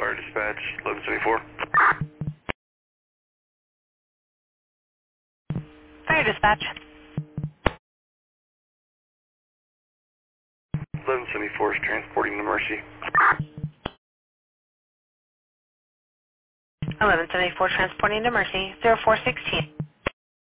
Fire dispatch, 1174. Fire dispatch. 1174 is transporting to Mercy. 1174 transporting to Mercy, 0416.